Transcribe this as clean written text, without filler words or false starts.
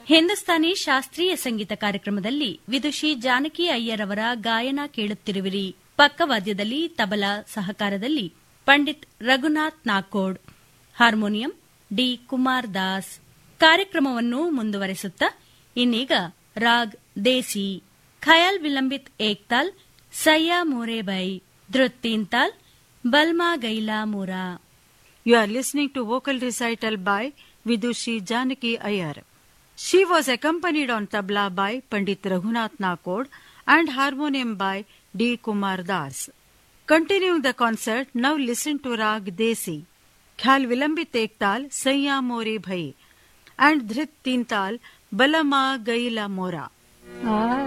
ಹಿಂದೂಸ್ತಾನಿ ಶಾಸ್ತ್ರೀಯ ಸಂಗೀತ ಕಾರ್ಯಕ್ರಮದಲ್ಲಿ ವಿದುಷಿ ಜಾನಕಿ ಅಯ್ಯರ್ ಅವರ ಗಾಯನ ಕೇಳುತ್ತಿರುವಿರಿ. ಪಕ್ಕವಾದ್ಯದಲ್ಲಿ ತಬಲಾ ಸಹಕಾರದಲ್ಲಿ ಪಂಡಿತ್ ರಘುನಾಥ್ ನಾಕೋಡ್, ಹಾರ್ಮೋನಿಯಂ ಡಿ ಕುಮಾರ್ ದಾಸ್. ಕಾರ್ಯಕ್ರಮವನ್ನು ಮುಂದುವರೆಸುತ್ತಾ ಇನ್ನೀಗ ರಾಗ್ ದೇಸಿ, ಖಯಾಲ್ ವಿಲಂಬಿತ್ ಏಕ್ತಾಲ್, ಸಯ್ಯಾ ಮೋರೆ by, ಧೃತ್ ತೀನ್ತಾಲ್, ಬಲ್ಮಾ ಗೈಲಾ ಮೂರಾ. You are listening to vocal recital by Vidushi Janaki Iyer. She was accompanied on tabla by Pandit Raghunath Nakod and harmonium by D. Kumar Das. Continuing the concert, now listen to Rag Desi, Khyal Vilambit Ektal, Saiya More Bhai, and Dhrit Tintal, Balama Gaila Mora.